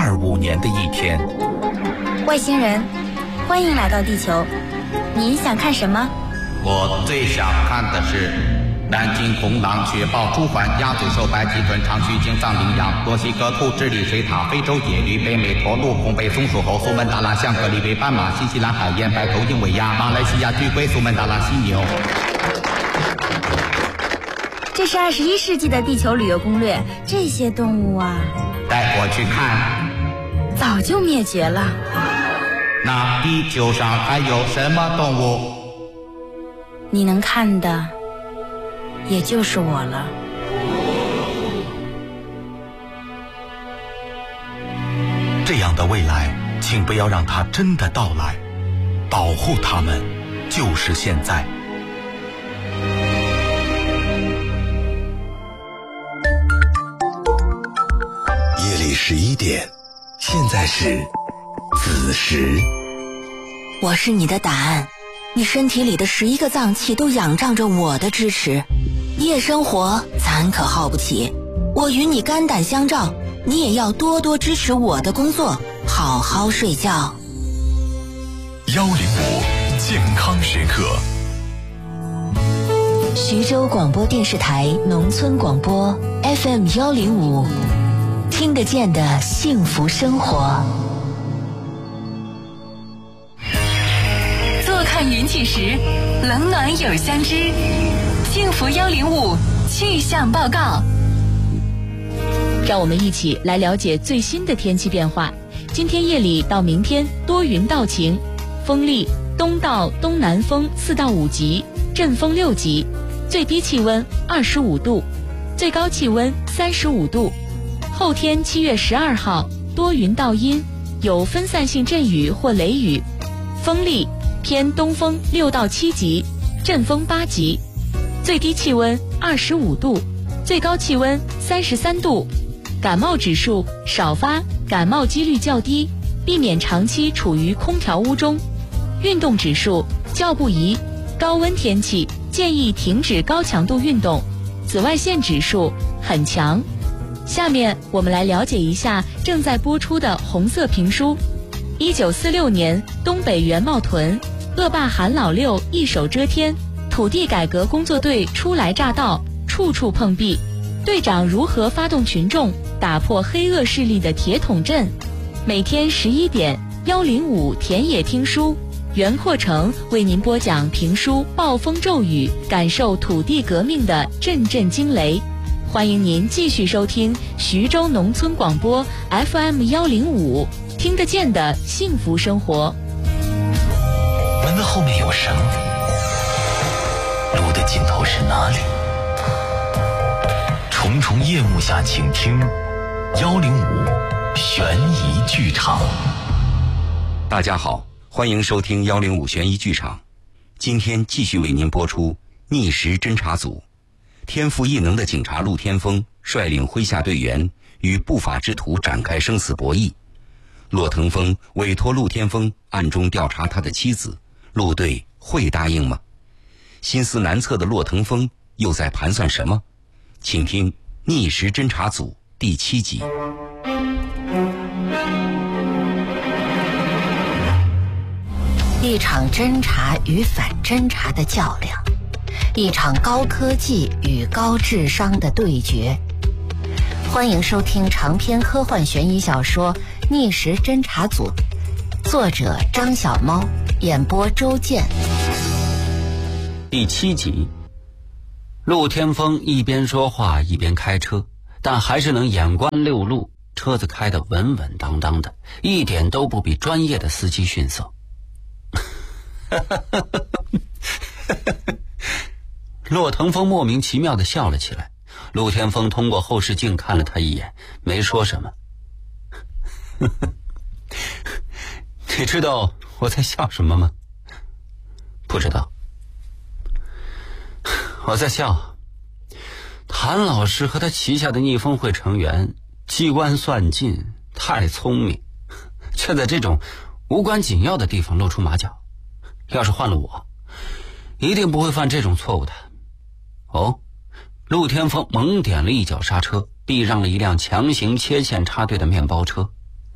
2025年的一天。 外星人，欢迎来到地球，您想看什么？ 我最想看的是南京红狼、雪豹、朱鹮、鸭嘴兽、白鳍豚、长须鲸、藏羚羊、墨西哥兔、智利水獭、非洲野驴、北美驼鹿、红背松鼠猴、苏门答腊象、格里维斑马、新西兰海燕、白头鹰尾鸭、马来西亚巨龟、苏门答腊犀牛。 这是21世纪的地球旅游攻略，这些动物啊， 带我去看。 早就灭绝了。 那地球上还有什么动物？ 你能看的也就是我了。 这样的未来，请不要让它真的到来，保护它们就是现在。夜里11点，现在是子时。 我是你的答案，你身体里的11个脏器都仰仗着我的支持。夜生活咱可耗不起，我与你肝胆相照，你也要多多支持我的工作，好好睡觉。 105健康时刻。 徐州广播电视台农村广播 FM 105，听得见的幸福生活。 坐看云起时，冷暖有相知。幸福105气象报告。 让我们一起来了解最新的天气变化。今天夜里到明天多云到晴，风力东到东南风4到5级，阵风6级，最低气温25度，最高气温35度。后天7月12号多云到阴，有分散性阵雨或雷雨，风力偏东风6到7级，阵风8级，最低气温25度，最高气温33度。感冒指数少发，感冒几率较低，避免长期处于空调屋中。运动指数较不宜，高温天气建议停止高强度运动。紫外线指数很强。下面我们来了解一下正在播出的红色评书。1946年东北袁茂屯，恶霸韩老六一手遮天，土地改革工作队初来乍到，处处碰壁，队长如何发动群众打破黑恶势力的铁桶阵？每天11点105田野听书，袁阔成为您播讲评书《暴风骤雨》，感受土地革命的阵阵惊雷。欢迎您继续收听徐州农村广播 FM 105，听得见的幸福生活。 门的后面有绳，路的尽头是哪里？重重夜幕下，请听105悬疑剧场。 大家好，欢迎收听105悬疑剧场。今天继续为您播出逆时侦查组。天赋异能的警察陆天锋率领麾下队员与不法之徒展开生死博弈。骆腾锋委托陆天锋暗中调查他的妻子，陆队会答应吗？心思难测的骆腾锋又在盘算什么？请听逆时侦查组第7集。 一场侦查与反侦查的较量，一场高科技与高智商的对决。欢迎收听长篇科幻悬疑小说《逆时侦查组》，作者张小猫，演播周健。 第7集。陆天锋一边说话一边开车，但还是能眼观六路，车子开得稳稳当当的，一点都不比专业的司机逊色。骆腾锋莫名其妙地笑了起来。陆天锋通过后视镜看了他一眼，没说什么。你知道我在笑什么吗？不知道。我在笑谭老师和他旗下的逆风会成员机关算尽，太聪明，却在这种无关紧要的地方露出马脚。要是换了我，一定不会犯这种错误的。哦，陆天锋猛点了一脚刹车，避让了一辆强行切线插队的面包车。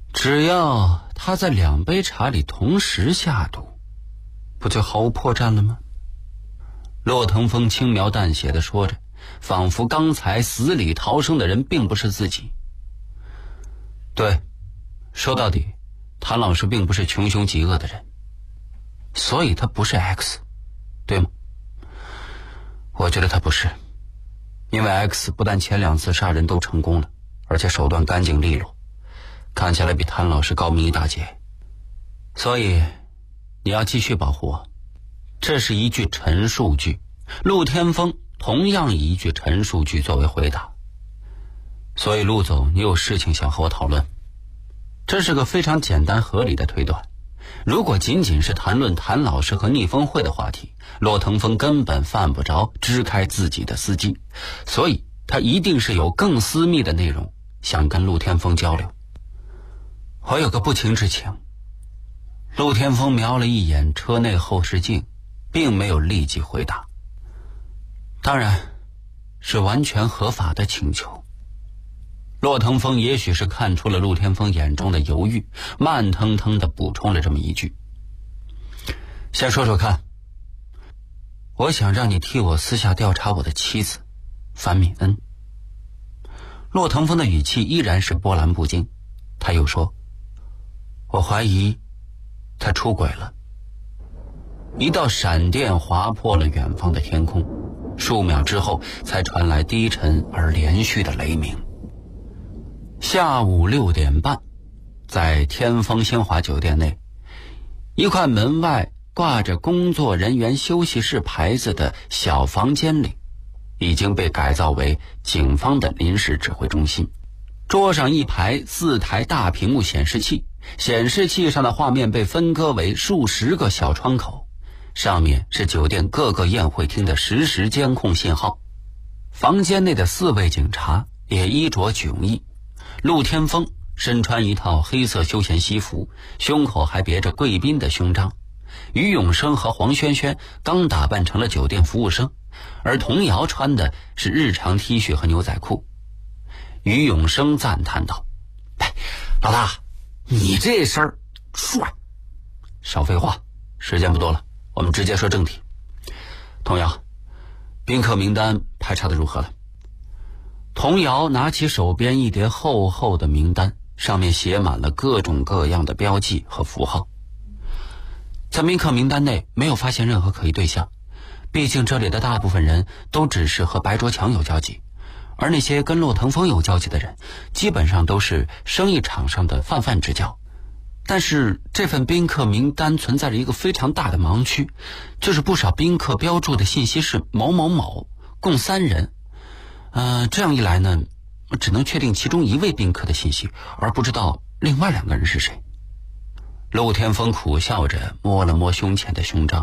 只要他在2杯茶里同时下毒，不就毫无破绽了吗？骆腾风轻描淡写地说着，仿佛刚才死里逃生的人并不是自己。对，说到底，谭老师并不是穷凶极恶的人，所以他不是 X， 对吗？我觉得他不是，因为 X 不但前2次杀人都成功了，而且手段干净利落，看起来比谭老师高明一大截。所以你要继续保护我。这是一句陈述句，陆天风同样以一句陈述句作为回答。所以陆总，你有事情想和我讨论？这是个非常简单合理的推断。如果仅仅是谈论谭老师和逆风会的话题，骆腾风根本犯不着支开自己的司机，所以他一定是有更私密的内容想跟陆天风交流。我有个不情之请。陆天风瞄了一眼车内后视镜，并没有立即回答。当然是完全合法的请求。骆腾风也许是看出了陆天风眼中的犹豫，慢腾腾地补充了这么一句：先说说看，我想让你替我私下调查我的妻子樊敏恩。骆腾风的语气依然是波澜不惊，他又说，我怀疑他出轨了。一道闪电划破了远方的天空，数秒之后才传来低沉而连续的雷鸣。下午6点半，在天风星华酒店内，一块门外挂着工作人员休息室牌子的小房间里，已经被改造为警方的临时指挥中心。桌上一排4台大屏幕显示器，显示器上的画面被分割为数十个小窗口，上面是酒店各个宴会厅的实时监控信号。房间内的4位警察也衣着迥异。陆天风身穿一套黑色休闲西服，胸口还别着贵宾的胸章。于永生和黄轩轩刚打扮成了酒店服务生，而童瑶穿的是日常 T 恤和牛仔裤。于永生赞叹道，老大，你这身儿帅。少废话，时间不多了，我们直接说正题。童瑶，宾客名单排查的如何了？童瑶拿起手边一叠厚厚的名单，上面写满了各种各样的标记和符号。在宾客名单内没有发现任何可疑对象，毕竟这里的大部分人都只是和白卓强有交集，而那些跟骆腾风有交集的人基本上都是生意场上的泛之交。但是这份宾客名单存在着一个非常大的盲区，就是不少宾客标注的信息是某某某，共3人。这样一来呢，我只能确定其中1位宾客的信息，而不知道另外2个人是谁。陆天风苦笑着摸了摸胸前的胸章。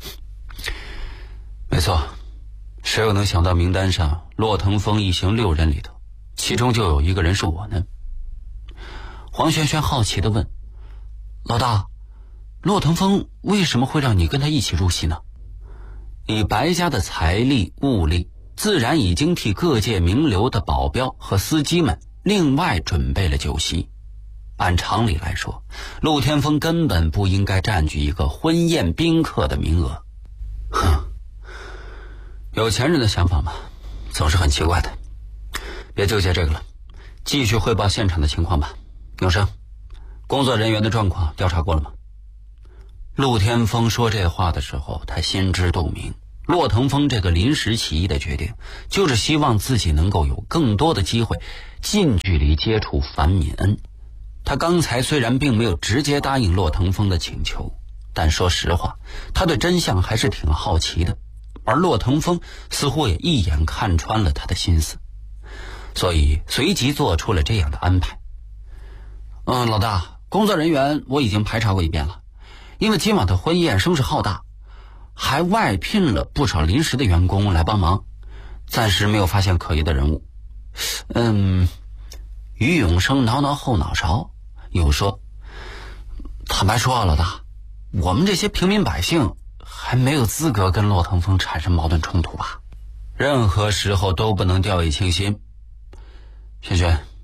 没错，谁又能想到名单上骆腾风一行6人里头，其中就有1个人是我呢？黄轩轩好奇地问，老大，骆腾风为什么会让你跟他一起入戏呢？以白家的财力物力，自然已经替各界名流的保镖和司机们另外准备了酒席。按常理来说，陆天风根本不应该占据一个婚宴宾客的名额。有钱人的想法嘛，总是很奇怪的。别纠结这个了，继续汇报现场的情况吧。永生，工作人员的状况调查过了吗？陆天风说这话的时候，他心知肚明，骆腾风这个临时起意的决定，就是希望自己能够有更多的机会近距离接触樊敏恩。他刚才虽然并没有直接答应骆腾风的请求，但说实话，他对真相还是挺好奇的，而骆腾风似乎也一眼看穿了他的心思，所以随即做出了这样的安排。老大，工作人员我已经排查过一遍了，因为今晚的婚宴声势浩大，还外聘了不少临时的员工来帮忙，暂时没有发现可疑的人物。于永生挠挠后脑勺，又说，坦白说啊，老大，我们这些平民百姓还没有资格跟骆腾风产生矛盾冲突吧？任何时候都不能掉以轻心。轩轩，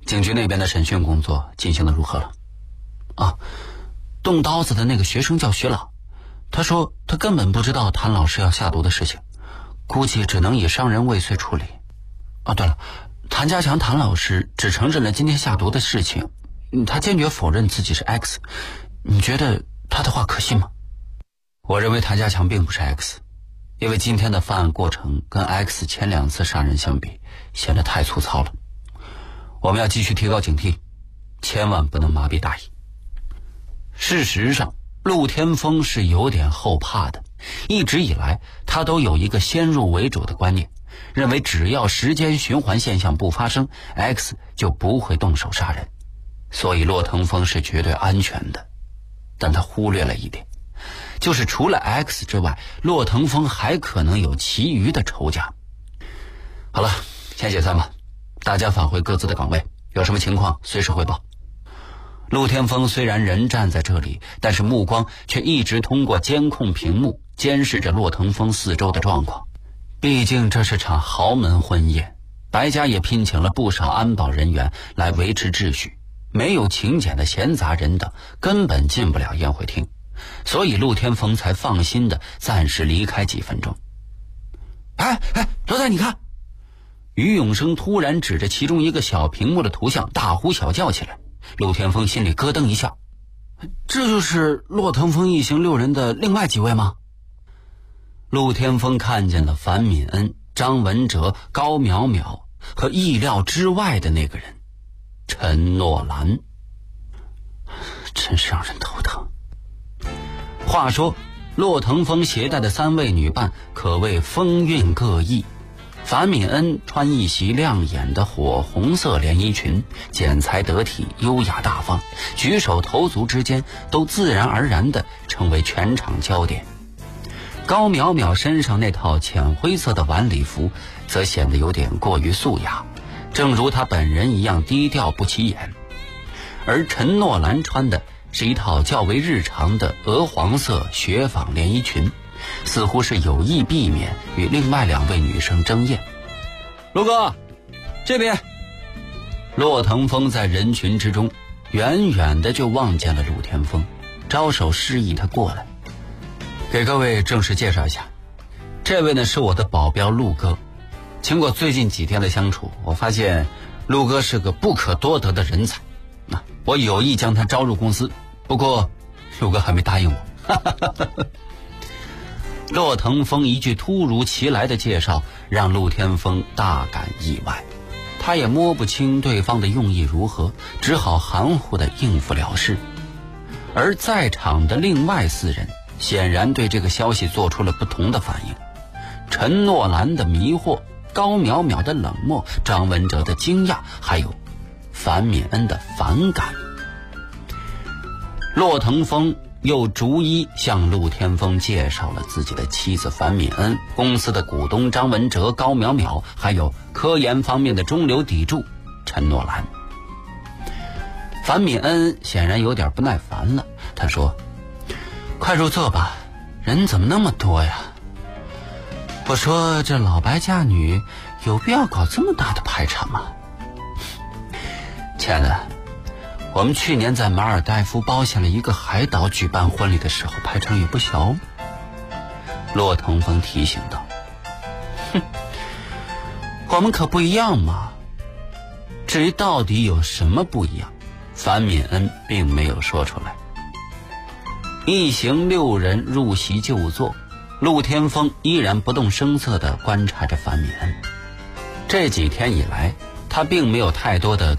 警局那边的审讯工作进行的如何了？啊，动刀子的那个学生叫徐老，他说他根本不知道谭老师要下毒的事情，估计只能以伤人未遂处理。啊，对了，谭家强谭老师只承认了今天下毒的事情，他坚决否认自己是 X， 你觉得他的话可信吗？我认为谭家强并不是 X， 因为今天的犯案过程跟 X 前2次杀人相比，显得太粗糙了。我们要继续提高警惕，千万不能麻痹大意。事实上，陆天峰是有点后怕的，一直以来他都有一个先入为主的观念，认为只要时间循环现象不发生， X 就不会动手杀人，所以骆腾峰是绝对安全的。但他忽略了一点，就是除了 X 之外，骆腾峰还可能有其余的仇家。好了，先解散吧，大家返回各自的岗位，有什么情况随时汇报。陆天峰虽然人站在这里，但是目光却一直通过监控屏幕监视着骆腾峰四周的状况。毕竟这是场豪门婚宴，白家也聘请了不少安保人员来维持秩序，没有请柬的闲杂人等根本进不了宴会厅，所以陆天峰才放心的暂时离开几分钟。哎，老大你看，于永生突然指着其中一个小屏幕的图像大呼小叫起来。陆天峰心里咯噔一下，这就是骆腾峰一行6人的另外几位吗？陆天峰看见了樊敏恩、张文哲、高淼淼和意料之外的那个人陈诺兰，真是让人头疼。话说骆腾峰携带的3位女伴可谓风韵各异。樊敏恩穿一袭亮眼的火红色连衣裙，剪裁得体，优雅大方，举手投足之间都自然而然地成为全场焦点。高淼淼身上那套浅灰色的晚礼服则显得有点过于素雅，正如她本人一样低调不起眼。而陈诺兰穿的是一套较为日常的鹅黄色雪纺连衣裙，似乎是有意避免与另外2位女生争艳。陆哥，这边。骆腾峰在人群之中远远的就望见了陆天峰，招手示意他过来。给各位正式介绍一下，这位呢是我的保镖陆哥。经过最近几天的相处，我发现陆哥是个不可多得的人才，我有意将他招入公司，不过陆哥还没答应我。骆腾峰一句突如其来的介绍让陆天峰大感意外，他也摸不清对方的用意如何，只好含糊地应付了事。而在场的另外4人显然对这个消息做出了不同的反应，陈诺兰的迷惑，高淼淼的冷漠，张文哲的惊讶，还有樊敏恩的反感。骆腾峰又逐一向陆天峰介绍了自己的妻子樊敏恩、公司的股东张文哲、高淼淼，还有科研方面的中流砥柱陈诺兰。樊敏恩显然有点不耐烦了，他说：快入座吧，人怎么那么多呀？我说这老白嫁女有必要搞这么大的排场吗？亲爱的，我们去年在马尔代夫包下了一个海岛举办婚礼的时候，排场也不小。骆腾峰提醒道。我们可不一样嘛。至于到底有什么不一样，樊敏恩并没有说出来。一行6人入席就坐，陆天峰依然不动声色地观察着樊敏恩。这几天以来，他并没有太多的